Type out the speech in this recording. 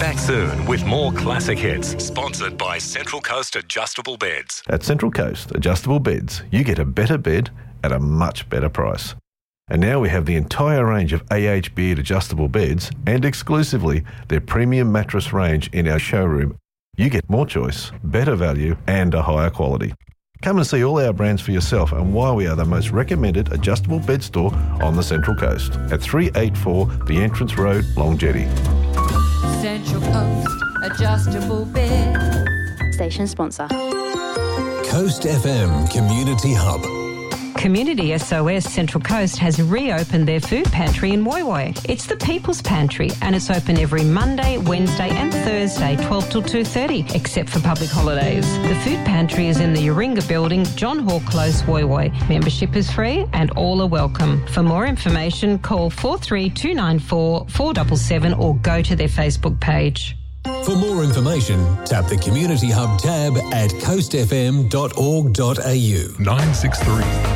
back soon with more classic hits, sponsored by Central Coast Adjustable Beds. At Central Coast Adjustable Beds, you get a better bed at a much better price. And now we have the entire range of AH Beard adjustable beds and exclusively their premium mattress range in our showroom. You get more choice, better value and a higher quality. Come and see all our brands for yourself and why we are the most recommended adjustable bed store on the Central Coast at 384 The Entrance Road, Long Jetty. Central Coast Adjustable Bed. Station sponsor. Coast FM Community Hub. Community SOS Central Coast has reopened their food pantry in Woy Woy. It's the People's Pantry and it's open every Monday, Wednesday and Thursday, 12 till 2:30, except for public holidays. The food pantry is in the Yoringa building, John Hall Close, Woy Woy. Membership is free and all are welcome. For more information, call 43294 477 or go to their Facebook page. For more information, tap the Community Hub tab at coastfm.org.au. 963